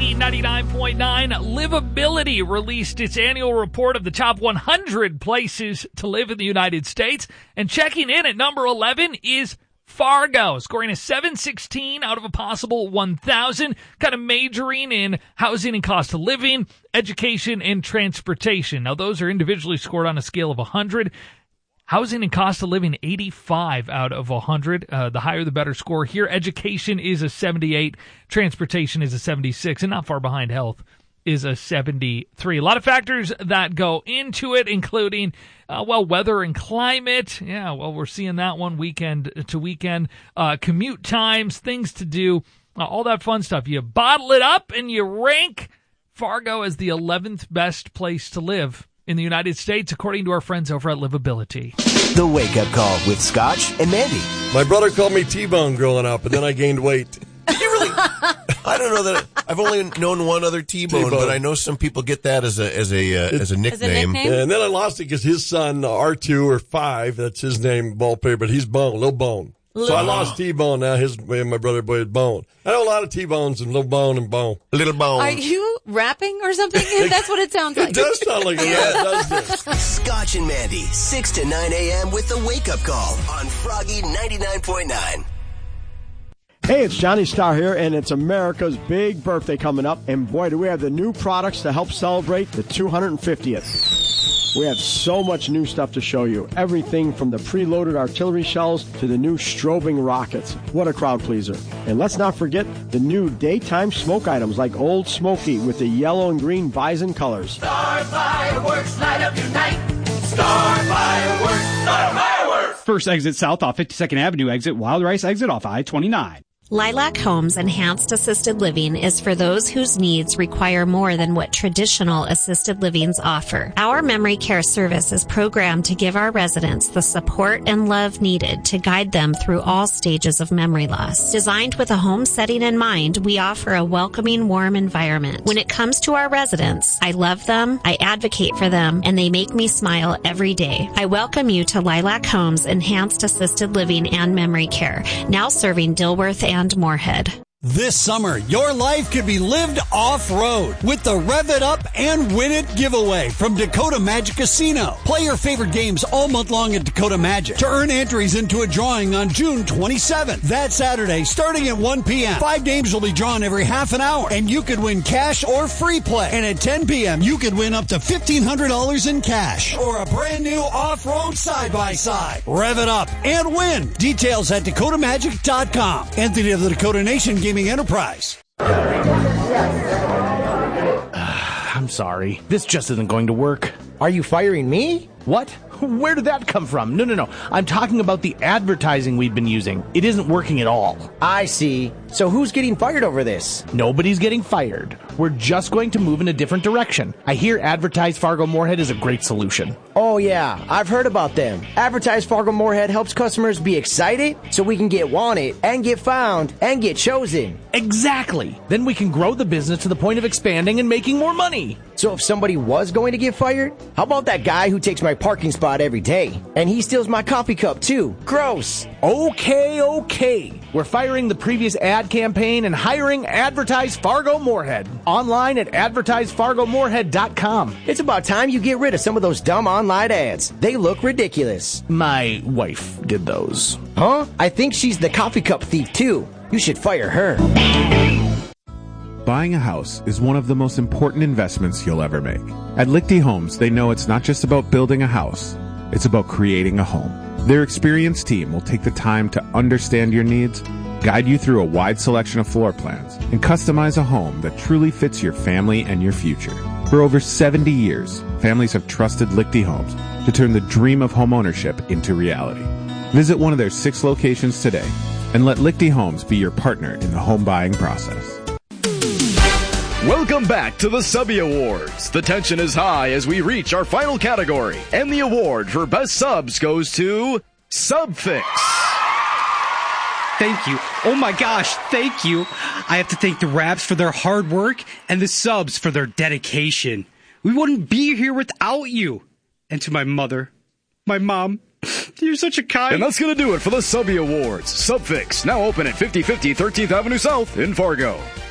Froggy 99.9. Livability released its annual report of the top 100 places to live in the United States. And checking in at number 11 is Fargo, scoring a 716 out of a possible 1,000, kind of majoring in housing and cost of living, education, and transportation. Now, those are individually scored on a scale of 100. Housing and cost of living, 85 out of 100. The higher, the better score here. Education is a 78. Transportation is a 76. And not far behind health is a 73. A lot of factors that go into it, including, weather and climate. Yeah, well, we're seeing that one weekend to weekend. Commute times, things to do, all that fun stuff. You bottle it up and you rank Fargo as the 11th best place to live in the United States, according to our friends over at Livability. The Wake Up Call with Scotch and Mandy. My brother called me T-Bone growing up, and then I gained weight. Did you really? I don't know that. I've only known one other T-Bone, but I know some people get that as a nickname. Yeah, and then I lost it because his son, R2 or 5, that's his name, ball player, but he's Bone, Lil Bone. So I lost T-Bone. Now my brother boy is Bone. I know a lot of T-Bones and Lil Bone and Bone. Little Bone. Are you rapping or something? That's what it sounds like. It does sound like it. Yeah, it does. Scotch and Mandy, 6 to 9 a.m. with the Wake Up Call on Froggy 99.9. Hey, it's Johnny Starr here, and it's America's big birthday coming up. And boy, do we have the new products to help celebrate the 250th. We have so much new stuff to show you. Everything from the preloaded artillery shells to the new strobing rockets. What a crowd pleaser. And let's not forget the new daytime smoke items like Old Smoky with the yellow and green bison colors. Star fireworks, light up your night. Star fireworks, star fireworks. First exit south off 52nd Avenue exit, Wild Rice exit off I-29. Lilac Homes Enhanced Assisted Living is for those whose needs require more than what traditional assisted livings offer. Our memory care service is programmed to give our residents the support and love needed to guide them through all stages of memory loss. Designed with a home setting in mind, we offer a welcoming, warm environment. When it comes to our residents, I love them, I advocate for them, and they make me smile every day. I welcome you to Lilac Homes Enhanced Assisted Living and Memory Care, now serving Dilworth and Moorhead. This summer, your life could be lived off-road with the Rev It Up and Win It giveaway from Dakota Magic Casino. Play your favorite games all month long at Dakota Magic to earn entries into a drawing on June 27th. That Saturday, starting at 1 p.m. 5 games will be drawn every half an hour, and you could win cash or free play. And at 10 p.m., you could win up to $1,500 in cash or a brand new off-road side-by-side. Rev it up and win. Details at DakotaMagic.com. Entity of the Dakota Nation Gaming Enterprise. I'm sorry. This just isn't going to work. Are you firing me? What? Where did that come from? No. I'm talking about the advertising we've been using. It isn't working at all. I see. So who's getting fired over this? Nobody's getting fired. We're just going to move in a different direction. I hear Advertise Fargo Moorhead is a great solution. Oh yeah, I've heard about them. Advertise Fargo Moorhead helps customers be excited so we can get wanted and get found and get chosen. Exactly. Then we can grow the business to the point of expanding and making more money. So if somebody was going to get fired, how about that guy who takes my parking spot every day? And he steals my coffee cup too. Gross. Okay. We're firing the previous ad campaign and hiring Advertise Fargo Moorhead. Online at advertisefargomoorhead.com. It's about time you get rid of some of those dumb online ads. They look ridiculous. My wife did those. Huh? I think she's the coffee cup thief too. You should fire her. Buying a house is one of the most important investments you'll ever make. At Lichty Homes, they know it's not just about building a house, it's about creating a home. Their experienced team will take the time to understand your needs, guide you through a wide selection of floor plans, and customize a home that truly fits your family and your future. For over 70 years, families have trusted Lichty Homes to turn the dream of homeownership into reality. Visit one of their 6 locations today and let Lichty Homes be your partner in the home buying process. Welcome back to the Subby Awards. The tension is high as we reach our final category, and the award for Best Subs goes to SubFix. Thank you. Oh my gosh, thank you. I have to thank the Raps for their hard work and the Subs for their dedication. We wouldn't be here without you. And to my mother, my mom, you're such a kind... And that's going to do it for the Subby Awards. SubFix, now open at 5050 13th Avenue South in Fargo.